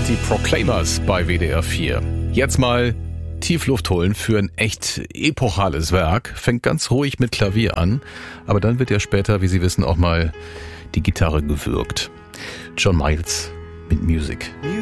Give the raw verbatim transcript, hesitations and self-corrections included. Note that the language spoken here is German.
die Proclaimers bei W D R vier. Jetzt mal Tiefluft holen für ein echt epochales Werk. Fängt ganz ruhig mit Klavier an, aber dann wird ja später, wie Sie wissen, auch mal die Gitarre gewürgt. John Miles mit Music. Music.